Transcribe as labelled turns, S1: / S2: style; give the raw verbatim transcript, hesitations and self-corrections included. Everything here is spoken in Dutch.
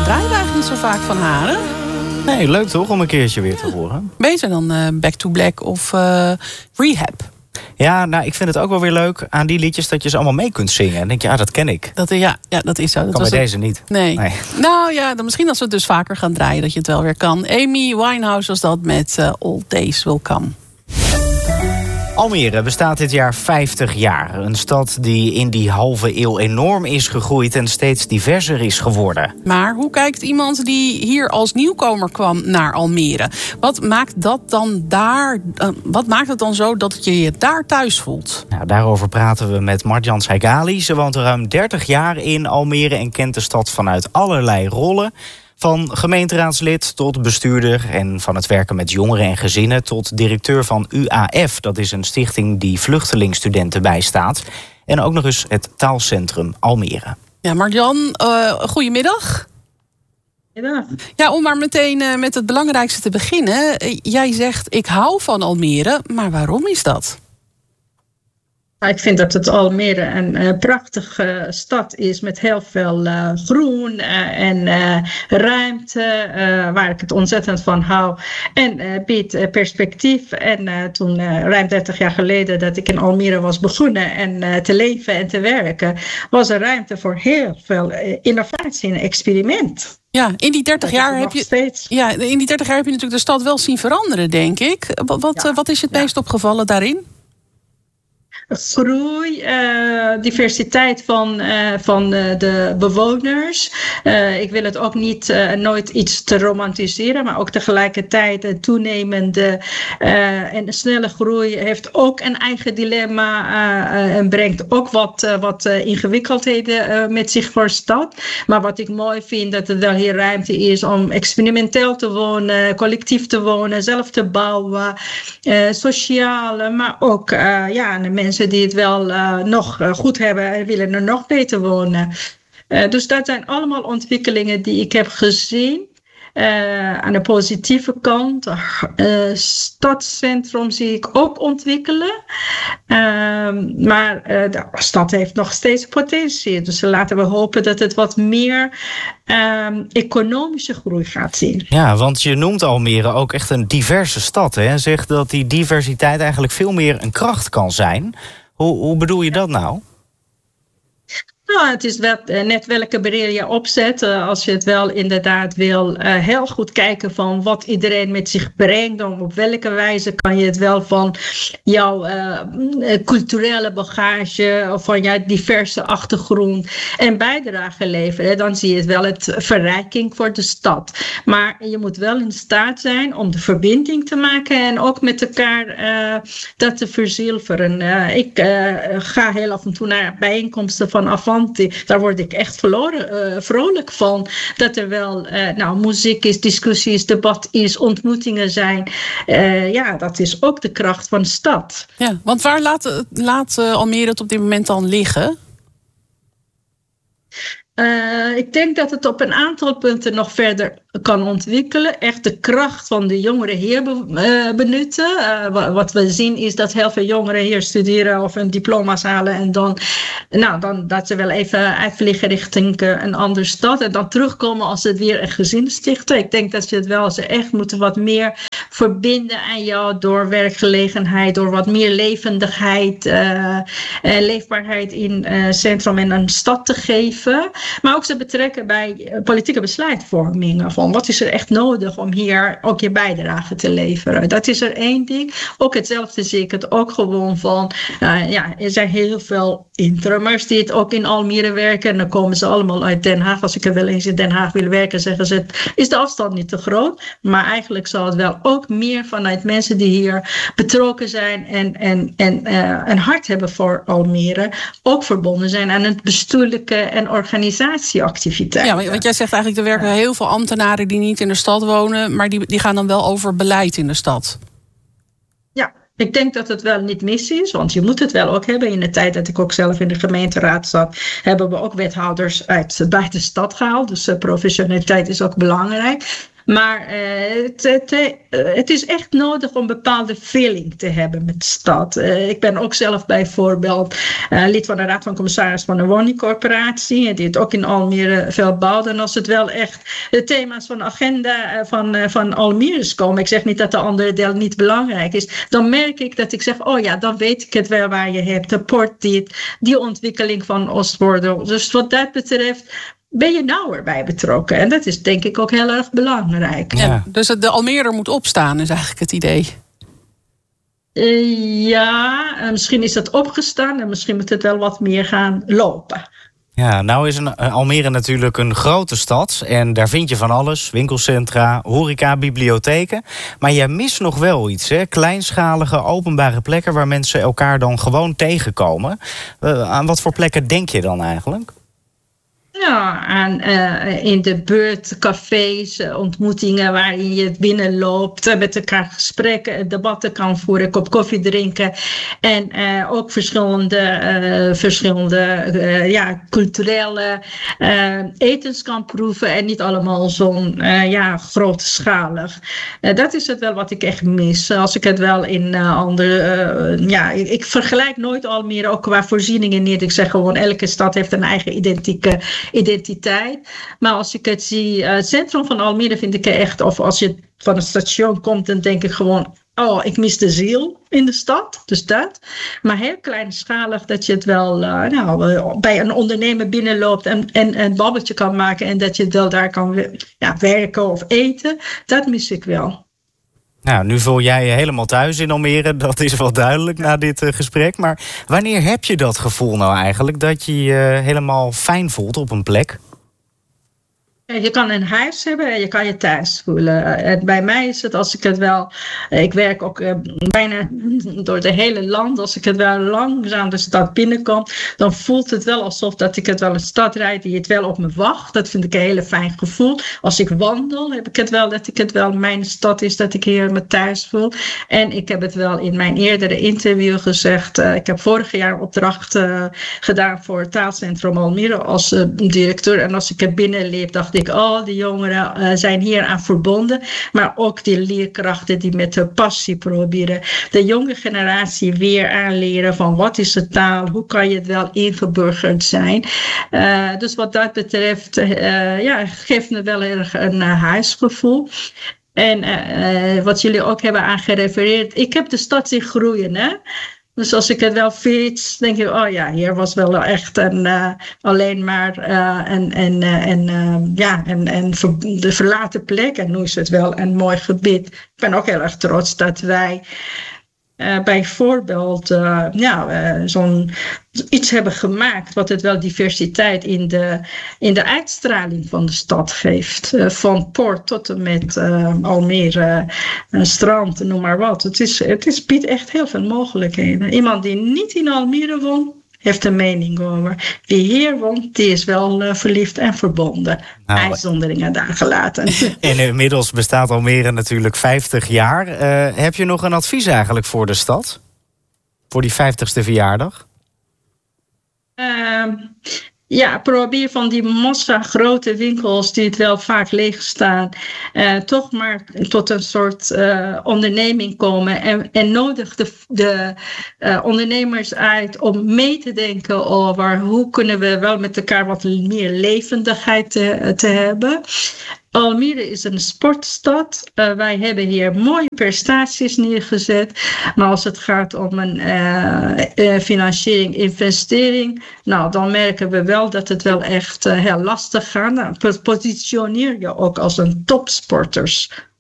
S1: draaien we eigenlijk niet zo vaak van haar, hè?
S2: Nee, leuk toch om een keertje weer te horen.
S1: Beter dan uh, Back to Black of uh, Rehab.
S2: Ja, nou, ik vind het ook wel weer leuk aan die liedjes dat je ze allemaal mee kunt zingen. En dan denk je, ja, dat ken ik.
S1: Dat, ja, ja, dat is zo. Dat
S2: kan
S1: was
S2: bij
S1: het...
S2: deze niet.
S1: Nee.
S2: nee.
S1: Nou ja, dan misschien als we het dus vaker gaan draaien, dat je het wel weer kan. Amy Winehouse was dat met uh, All Days Will Come.
S2: Almere bestaat dit jaar vijftig jaar. Een stad die in die halve eeuw enorm is gegroeid en steeds diverser is geworden.
S1: Maar hoe kijkt iemand die hier als nieuwkomer kwam naar Almere? Wat maakt dat dan daar? Uh, wat maakt het dan zo dat je je daar thuis voelt?
S2: Nou, daarover praten we met Marjan Saigali. Ze woont ruim dertig jaar in Almere en kent de stad vanuit allerlei rollen. Van gemeenteraadslid tot bestuurder en van het werken met jongeren en gezinnen tot directeur van U A F. Dat is een stichting die vluchtelingstudenten bijstaat. En ook nog eens het taalcentrum Almere.
S1: Ja, Marjan, uh, goedemiddag.
S3: Goedemiddag.
S1: Ja, om maar meteen uh, met het belangrijkste te beginnen. Uh, jij zegt, ik hou van Almere, maar waarom is dat?
S3: Ik vind dat het Almere een uh, prachtige stad is met heel veel uh, groen uh, en uh, ruimte, uh, waar ik het ontzettend van hou. En uh, biedt uh, perspectief. En uh, toen uh, ruim dertig jaar geleden dat ik in Almere was begonnen en uh, te leven en te werken, was er ruimte voor heel veel uh, innovatie en experiment.
S1: Ja, in die dertig jaar heb je
S3: steeds.
S1: Ja, in die dertig jaar heb je natuurlijk de stad wel zien veranderen, denk ik. Wat, wat,
S3: Ja,
S1: wat is je het
S3: ja.
S1: meest opgevallen daarin?
S3: Groei, uh, diversiteit van, uh, van uh, de bewoners. Uh, ik wil het ook niet uh, nooit iets te romantiseren, maar ook tegelijkertijd een toenemende uh, en snelle groei heeft ook een eigen dilemma uh, uh, en brengt ook wat, uh, wat uh, ingewikkeldheden uh, met zich voor stad. Maar wat ik mooi vind, dat er wel hier ruimte is om experimenteel te wonen, collectief te wonen, zelf te bouwen, uh, sociale, maar ook uh, ja, de mensen die het wel uh, nog uh, goed hebben en willen er nog beter wonen. Uh, dus dat zijn allemaal ontwikkelingen die ik heb gezien. Uh, aan de positieve kant, uh, stadscentrum zie ik ook ontwikkelen. Uh, maar uh, de stad heeft nog steeds potentie. Dus laten we hopen dat het wat meer uh, economische groei gaat zien.
S2: Ja, want je noemt Almere ook echt een diverse stad. Hè? En zegt dat die diversiteit eigenlijk veel meer een kracht kan zijn. Hoe, hoe bedoel je dat nou?
S3: Nou, het is wel, uh, net welke bril je opzet. Uh, als je het wel inderdaad wil uh, heel goed kijken van wat iedereen met zich brengt. Om op welke wijze kan je het wel van jouw uh, culturele bagage of van jouw diverse achtergrond en bijdrage leveren. Dan zie je het wel het verrijking voor de stad. Maar je moet wel in staat zijn om de verbinding te maken en ook met elkaar uh, dat te verzilveren. Uh, ik uh, ga heel af en toe naar bijeenkomsten van Avanti. Daar word ik echt verloren, uh, vrolijk van. Dat er wel uh, nou, muziek is, discussies, debat is, ontmoetingen zijn. Uh, ja, dat is ook de kracht van de stad.
S1: Ja, want waar laat, laat uh, Almere het op dit moment dan liggen?
S3: Uh, ik denk dat het op een aantal punten nog verder kan ontwikkelen. Echt de kracht van de jongeren hier be, uh, benutten. Uh, wat we zien is dat heel veel jongeren hier studeren of hun diploma's halen. En dan, nou, dan dat ze wel even uitvliegen richting uh, een andere stad. En dan terugkomen als ze weer een gezin stichten. Ik denk dat ze het wel ze echt moeten wat meer verbinden aan jou door werkgelegenheid. Door wat meer levendigheid, uh, uh, leefbaarheid in uh, centrum en een stad te geven. Maar ook ze betrekken bij politieke besluitvorming. Van wat is er echt nodig om hier ook je bijdrage te leveren. Dat is er één ding. Ook hetzelfde zie ik het ook gewoon van. Uh, ja, er zijn heel veel interimers die het ook in Almere werken. En dan komen ze allemaal uit Den Haag. Als ik er wel eens in Den Haag wil werken, zeggen ze, is de afstand niet te groot. Maar eigenlijk zal het wel ook meer vanuit mensen die hier betrokken zijn en, en, en uh, een hart hebben voor Almere. Ook verbonden zijn aan het bestuurlijke en organisatieactiviteiten.
S1: Ja, want jij zegt eigenlijk, er werken heel veel ambtenaren die niet in de stad wonen, maar die, die gaan dan wel over beleid in de stad.
S3: Ja, ik denk dat het wel niet mis is, want je moet het wel ook hebben. In de tijd dat ik ook zelf in de gemeenteraad zat, hebben we ook wethouders uit bij de stad gehaald. Dus uh, professionaliteit is ook belangrijk. Maar uh, het, het, uh, het is echt nodig om een bepaalde feeling te hebben met de stad. Uh, ik ben ook zelf bijvoorbeeld uh, lid van de Raad van Commissaris van een woningcorporatie, die het ook in Almere veel bouwt. En als het wel echt de thema's van de agenda uh, van, uh, van Almere komen, ik zeg niet dat de andere deel niet belangrijk is, dan merk ik dat ik zeg, oh ja, dan weet ik het wel waar je hebt. De port dit, die ontwikkeling van Oostwoldel. Dus wat dat betreft ben je nauwer bij betrokken. En dat is denk ik ook heel erg belangrijk.
S1: Ja, dus de Almeerder moet opstaan, is eigenlijk het idee.
S3: Uh, ja, misschien is dat opgestaan en misschien moet het wel wat meer gaan lopen.
S2: Ja, nou is een, Almere natuurlijk een grote stad en daar vind je van alles. Winkelcentra, horeca, bibliotheken. Maar jij mist nog wel iets, hè? Kleinschalige openbare plekken waar mensen elkaar dan gewoon tegenkomen. Uh, aan wat voor plekken denk je dan eigenlijk?
S3: Ja, en uh, in de buurt, cafés, ontmoetingen waarin je binnenloopt, met elkaar gesprekken, debatten kan voeren, een kop koffie drinken. En uh, ook verschillende, uh, verschillende uh, ja, culturele uh, etens kan proeven en niet allemaal zo'n uh, ja, grootschalig. Uh, dat is het wel wat ik echt mis. Als ik het wel in uh, andere... Uh, ja, ik, ik vergelijk nooit Almere ook qua voorzieningen niet. Ik zeg gewoon, elke stad heeft een eigen identieke identiteit. Maar als ik het zie, uh, het centrum van Almere vind ik echt, of als je van het station komt, dan denk ik gewoon, oh, ik mis de ziel in de stad. Dus dat. Maar heel kleinschalig dat je het wel uh, nou, bij een ondernemer binnenloopt en, en een babbeltje kan maken en dat je wel daar kan ja, werken of eten. Dat mis ik wel.
S2: Nou, nu voel jij je helemaal thuis in Almere. Dat is wel duidelijk na dit uh, gesprek. Maar wanneer heb je dat gevoel nou eigenlijk? Dat je je uh, helemaal fijn voelt op een plek?
S3: Je kan een huis hebben en je kan je thuis voelen. En bij mij is het, als ik het wel... Ik werk ook uh, bijna door het hele land. Als ik het wel langzaam de stad binnenkom, dan voelt het wel alsof dat ik het wel een stad rijd die het wel op me wacht. Dat vind ik een hele fijn gevoel. Als ik wandel, heb ik het wel dat ik het wel mijn stad is, dat ik hier me thuis voel. En ik heb het wel in mijn eerdere interview gezegd. Uh, ik heb vorig jaar opdracht uh, gedaan voor het Taalcentrum Almere als uh, directeur. En als ik er binnenliep, dacht ik, oh, de jongeren uh, zijn hier aan verbonden. Maar ook die leerkrachten die met hun passie proberen de jonge generatie weer aanleren van wat is de taal, hoe kan je het wel ingeburgerd zijn. Uh, dus wat dat betreft, uh, ja, geeft me wel erg een uh, huisgevoel. En uh, wat jullie ook hebben aangerefereerd, ik heb de stad zien groeien, hè. Dus als ik het wel fiets, denk ik, oh ja, hier was wel echt een, uh, alleen maar uh, een, een, een, uh, ja, een, een ver, de verlaten plek. En nu is het wel een mooi gebied. Ik ben ook heel erg trots dat wij uh, bijvoorbeeld uh, ja, uh, zo'n iets hebben gemaakt wat het wel diversiteit in de, in de uitstraling van de stad geeft. Uh, van Poort tot en met uh, Almere, uh, strand, noem maar wat. Het, is, het is, biedt echt heel veel mogelijkheden. Iemand die niet in Almere woont, heeft een mening over. Wie hier woont, die is wel uh, verliefd en verbonden. Nou, uitzonderingen daar gelaten.
S2: En inmiddels bestaat Almere natuurlijk vijftig jaar. Uh, heb je nog een advies eigenlijk voor de stad? Voor die vijftigste verjaardag?
S3: Uh, ja, probeer van die massa grote winkels die het wel vaak leeg staan, uh, toch maar tot een soort uh, onderneming komen. En, en nodig de, de uh, ondernemers uit om mee te denken over hoe kunnen we wel met elkaar wat meer levendigheid te, te hebben. Almere is een sportstad. Uh, wij hebben hier mooie prestaties neergezet. Maar als het gaat om een uh, uh, financiering, investering, nou, dan merken we wel dat het wel echt uh, heel lastig gaat. Nou, positioneer je ook als een topsporters.